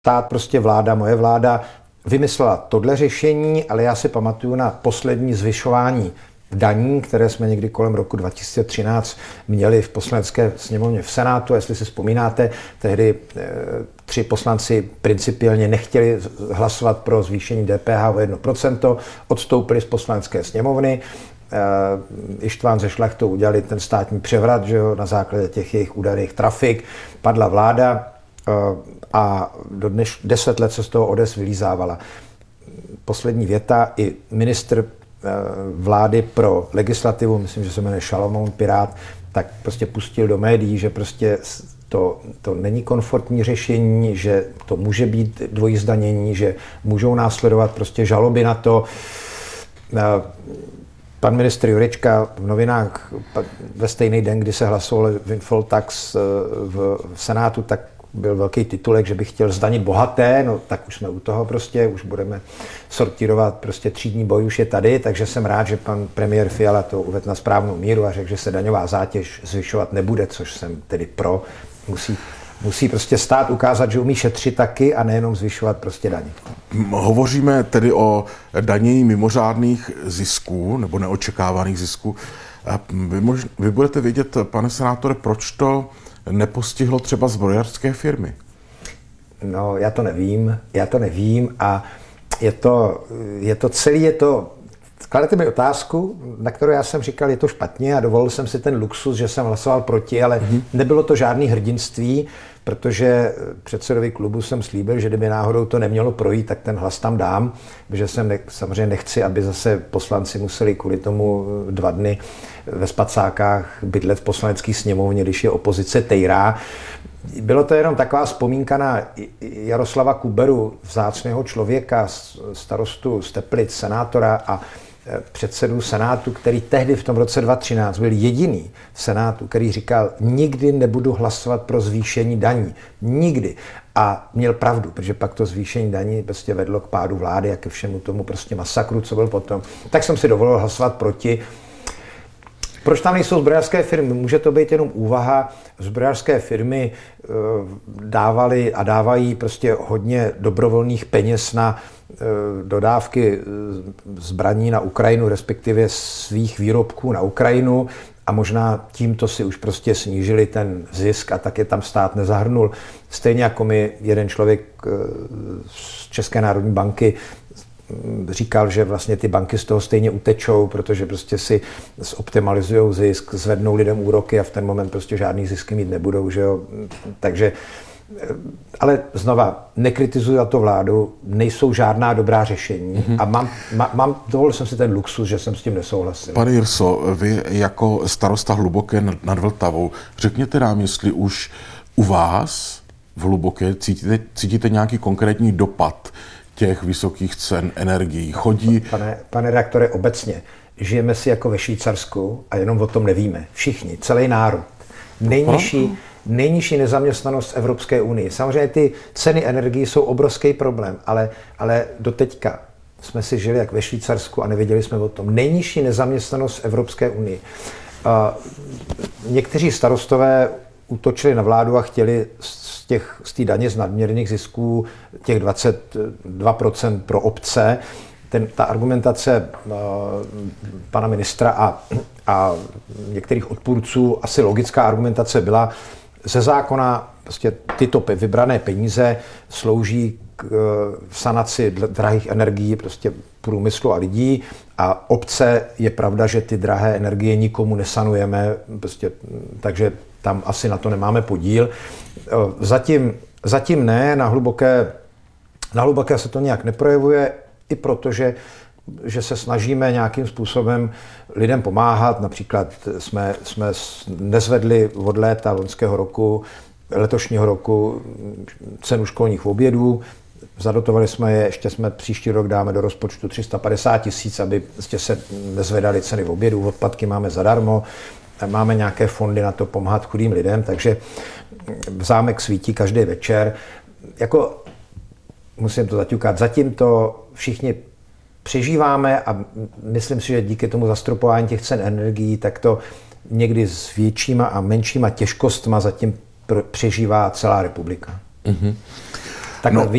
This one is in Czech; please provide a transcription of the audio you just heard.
stát, prostě vláda, moje vláda vymyslela tohle řešení, ale já si pamatuju na poslední zvyšování daní, které jsme někdy kolem roku 2013 měli v Poslanecké sněmovně v Senátu. Jestli si vzpomínáte, tehdy 3 poslanci principiálně nechtěli hlasovat pro zvýšení DPH o 1%, odstoupili z Poslanecké sněmovny. Ištván se Šlachtou udělali ten státní převrat, že jo, na základě těch jejich údajných trafik. Padla vláda a 10 let se z toho ODS vylízávala. Poslední věta, i ministr vlády pro legislativu, myslím, že se jmenuje Šalomoun, Pirát, tak prostě pustil do médií, že prostě to není komfortní řešení, že to může být dvojí zdanění, že můžou následovat prostě žaloby na to. Pan ministr Jurečka v novinách ve stejný den, kdy se hlasoval windfall tax v Senátu, tak byl velký titulek, že bych chtěl zdanit bohaté, no tak už jsme u toho prostě, už budeme sortírovat, prostě třídní boj už je tady, takže jsem rád, že pan premiér Fiala to uvedl na správnou míru a řekl, že se daňová zátěž zvyšovat nebude, což jsem tedy pro. Musí prostě stát ukázat, že umí šetřit taky a nejenom zvyšovat prostě daně. Hovoříme tedy o danění mimořádných zisků nebo neočekávaných zisků. Vy budete vědět, pane senátore, proč to nepostihlo třeba zbrojařské firmy? No, já to nevím a je to kladete mi otázku, na kterou já jsem říkal, je to špatně a dovolil jsem si ten luxus, že jsem hlasoval proti, ale nebylo to žádný hrdinství, protože předsedovi klubu jsem slíbil, že kdyby náhodou to nemělo projít, tak ten hlas tam dám, protože samozřejmě nechci, aby zase poslanci museli kvůli tomu 2 dny ve spacákách bydlet v poslanecké sněmovně, když je opozice tejrá. Bylo to jenom taková vzpomínka na Jaroslava Kuberu, vzácného člověka, starostu z Teplic, senátora a předsedu Senátu, který tehdy v tom roce 2013 byl jediný v Senátu, který říkal, nikdy nebudu hlasovat pro zvýšení daní. Nikdy. A měl pravdu, protože pak to zvýšení daní prostě vedlo k pádu vlády a ke všemu tomu prostě masakru, co byl potom. Tak jsem si dovolil hlasovat proti. Proč tam nejsou zbrojařské firmy? Může to být jenom úvaha. Zbrojařské firmy dávaly a dávají prostě hodně dobrovolných peněz na dodávky zbraní na Ukrajinu, respektive svých výrobků na Ukrajinu a možná tímto si už prostě snížili ten zisk a tak je tam stát nezahrnul. Stejně jako mi jeden člověk z České národní banky říkal, že vlastně ty banky z toho stejně utečou, protože prostě si zoptimalizujou zisk, zvednou lidem úroky a v ten moment prostě žádný zisky mít nebudou, že jo. Takže, ale znova, nekritizuji to vládu, nejsou žádná dobrá řešení a dovolil jsem si ten luxus, že jsem s tím nesouhlasil. Pane Jirso, vy jako starosta Hluboké nad Vltavou, řekněte nám, jestli už u vás v Hluboké cítíte nějaký konkrétní dopad těch vysokých cen energií. Pane redaktore, obecně, žijeme si jako ve Švýcarsku a jenom o tom nevíme. Všichni, celý národ. Nejnižší nezaměstnanost v Evropské unii. Samozřejmě ty ceny energií jsou obrovský problém, ale doteďka jsme si žili jak ve Švýcarsku a nevěděli jsme o tom. Nejnižší nezaměstnanost v Evropské unii. Někteří starostové útočili na vládu a chtěli z té daně z nadměrných zisků těch 22% pro obce. Ta argumentace pana ministra a některých odpůrců, asi logická argumentace byla, ze zákona prostě tyto vybrané peníze slouží k sanaci drahých energií prostě průmyslu a lidí a obce je pravda, že ty drahé energie nikomu nesanujeme, prostě, takže tam asi na to nemáme podíl. Zatím ne, na hluboké se to nějak neprojevuje, i protože že se snažíme nějakým způsobem lidem pomáhat. Například jsme nezvedli od léta letošního roku cenu školních obědů. Zadotovali jsme je, ještě jsme příští rok dáme do rozpočtu 350 000, aby se nezvedaly ceny obědů. Odpadky máme zadarmo. Máme nějaké fondy na to pomáhat chudým lidem, takže zámek svítí každý večer. Jako, musím to zaťukat, zatím to všichni přežíváme a myslím si, že díky tomu zastropování těch cen energií, tak to někdy s většíma a menšíma těžkostma zatím přežívá celá republika. Takhle,